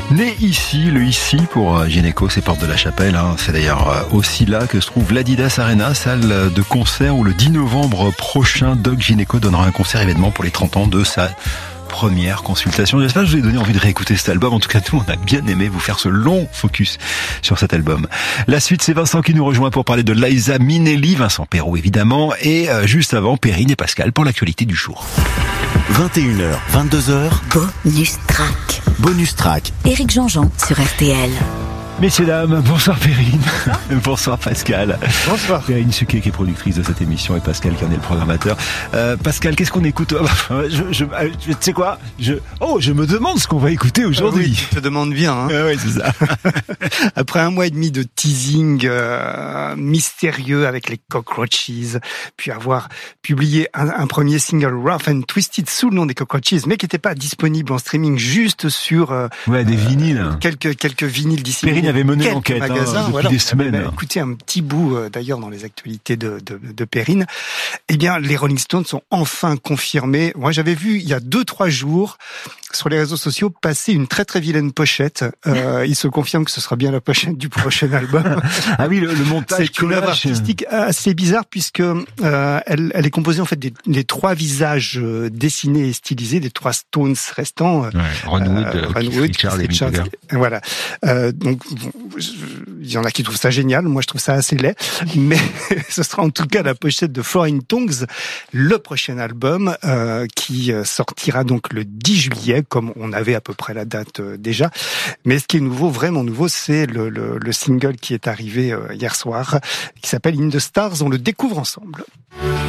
Né ici, le ici pour Gynéco, c'est Porte de la Chapelle. C'est d'ailleurs aussi là que se trouve l'Adidas Arena, salle de concert où le 10 novembre prochain, Doc Gynéco donnera un concert événement pour les 30 ans de sa première consultation. J'espère que je vous ai donné envie de réécouter cet album. En tout cas, nous, on a bien aimé vous faire ce long focus sur cet album. La suite, c'est Vincent qui nous rejoint pour parler de Liza Minnelli, Vincent Perrault évidemment, et juste avant, Perrine et Pascal pour l'actualité du jour. 21h, 22h. Bonus track. Bonus track. Éric Jean-Jean sur RTL. Messieurs, dames, bonsoir Perrine. Bonsoir Pascal. Bonsoir. Perrine Suquet qui est productrice de cette émission et Pascal qui en est le programmateur. Pascal, qu'est-ce qu'on écoute? Tu sais quoi? Je me demande ce qu'on va écouter aujourd'hui. Oui, tu te demandes bien. Hein. Oui, c'est ça. Après un mois et demi de teasing mystérieux avec les Cockroaches, puis avoir publié un premier single Rough and Twisted sous le nom des Cockroaches, mais qui n'était pas disponible en streaming, juste sur des vinyles. Quelques vinyles d'ici. Perrine avait mené l'enquête depuis voilà, des semaines. Écoutez un petit bout d'ailleurs dans les actualités de Perrine. Eh bien, les Rolling Stones sont enfin confirmés. Moi, j'avais vu il y a 2-3 jours sur les réseaux sociaux passer une très très vilaine pochette. Il se confirme que ce sera bien la pochette du prochain album. Ah oui, le montage. C'est une œuvre artistique assez bizarre puisque elle est composée en fait des 3 visages dessinés et stylisés des 3 Stones restants. Ron Wood, Richard et Mick Jagger. Voilà. Donc il y en a qui trouvent ça génial. Moi, je trouve ça assez laid. Mais ce sera en tout cas la pochette de Foreign Tongues, le prochain album qui sortira donc le 10 juillet, comme on avait à peu près la date déjà. Mais ce qui est nouveau, vraiment nouveau, c'est le single qui est arrivé hier soir, qui s'appelle In the Stars. On le découvre ensemble.